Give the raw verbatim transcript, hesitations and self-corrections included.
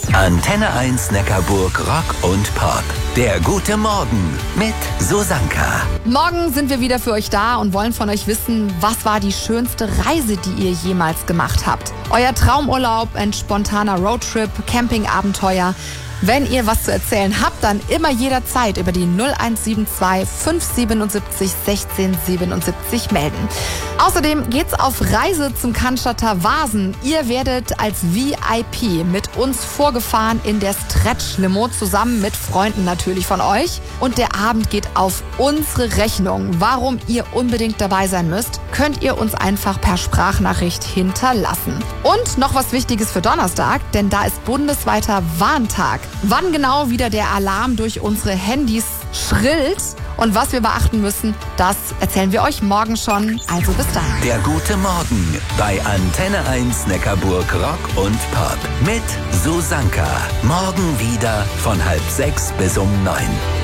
Antenne eins Neckarburg Rock und Pop. Der gute Morgen mit Susanka. Morgen sind wir wieder für euch da und wollen von euch wissen, was war die schönste Reise, die ihr jemals gemacht habt? Euer Traumurlaub, ein spontaner Roadtrip, Campingabenteuer. Wenn ihr was zu erzählen habt, dann immer jederzeit über die null eins sieben zwei fünf sieben sieben sechzehn siebenundsiebzig melden. Außerdem geht's auf Reise zum Cannstatter Vasen. Ihr werdet als V I P mit uns vorgefahren in der Stretch-Limo, zusammen mit Freunden natürlich von euch. Und der Abend geht auf unsere Rechnung. Warum ihr unbedingt dabei sein müsst, könnt ihr uns einfach per Sprachnachricht hinterlassen. Und noch was Wichtiges für Donnerstag, denn da ist bundesweiter Warntag. Wann genau wieder der Alarm durch unsere Handys schrillt und was wir beachten müssen, das erzählen wir euch morgen schon. Also bis dann. Der gute Morgen bei Antenne eins Neckarburg Rock und Pop mit Susanka. Morgen wieder von halb sechs bis um neun.